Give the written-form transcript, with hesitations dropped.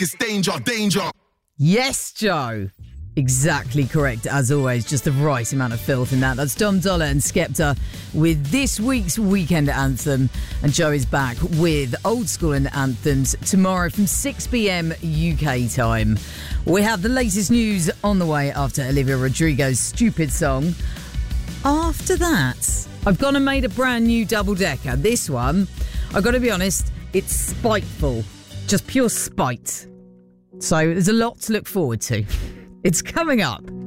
It's danger, danger. Yes, Joe. Exactly correct, as always. Just the right amount of filth in that. That's Dom Dollar and Skepta with this week's Weekend Anthem. And Joe is back with Old School and Anthems tomorrow from 6 p.m. UK time. We have the latest news on the way after Olivia Rodrigo's Stupid Song. After that, I've gone and made a brand new double-decker. This one, I've got to be honest, it's spiteful. Just pure spite. So there's a lot to look forward to. It's coming up.